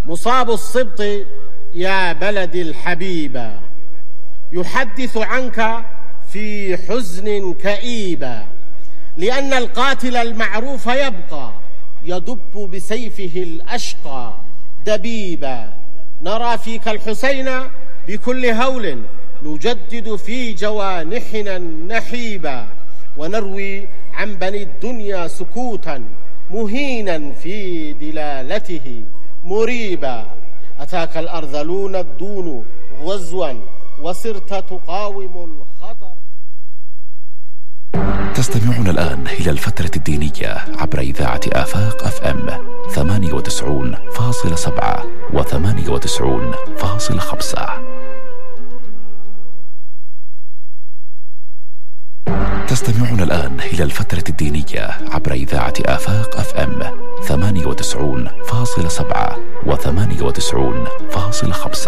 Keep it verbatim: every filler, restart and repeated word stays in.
مصاب السبط يا بلدي الحبيبة يحدث عنك في حزن كئيبا، لأن القاتل المعروف يبقى يدب بسيفه الأشقى دبيبا. نرى فيك الحسين بكل هول، نجدد في جوانحنا النحيبا، ونروي عن بني الدنيا سكوتا مهينا في دلالته مريبا. أتاك الأرذلون الدون غزوا وصرت تقاوم الخطر. تستمعون الآن إلى الفترة الدينية عبر إذاعة آفاق أف أم ثمانية وتسعين فاصلة سبعة وثمانية وتسعين فاصلة خمسة. تستمعون الآن إلى الفترة الدينية عبر إذاعة آفاق أف أم ثمانية وتسعين فاصلة سبعة وثمانية وتسعين فاصلة خمسة.